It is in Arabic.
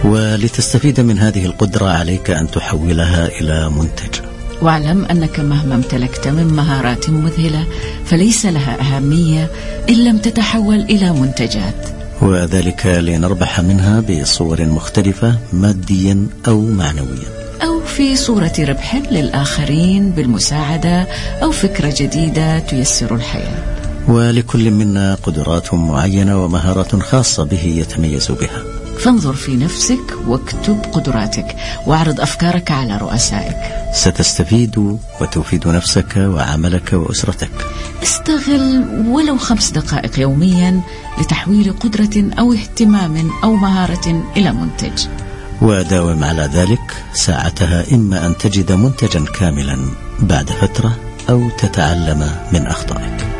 ولتستفيد من هذه القدرة عليك أن تحولها إلى منتج. واعلم أنك مهما امتلكت من مهارات مذهلة فليس لها أهمية إن لم تتحول إلى منتجات، وذلك لنربح منها بصور مختلفة ماديا أو معنويا، أو في صورة ربح للآخرين بالمساعدة، أو فكرة جديدة تيسر الحياة. ولكل منا قدرات معينة ومهارات خاصة به يتميز بها. فانظر في نفسك واكتب قدراتك واعرض أفكارك على رؤسائك. ستستفيد وتفيد نفسك وعملك وأسرتك. استغل ولو 5 دقائق يوميا لتحويل قدرة أو اهتمام أو مهارة إلى منتج، وداوم على ذلك. ساعتها إما أن تجد منتجا كاملا بعد فترة أو تتعلم من أخطائك.